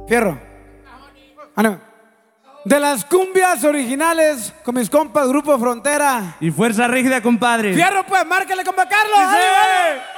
Fierro. No. De las cumbias originales con mis compas Grupo Frontera y Fuerza Rígida, compadre. Fierro, pues, márcale, compa Carlos. ¡Sí!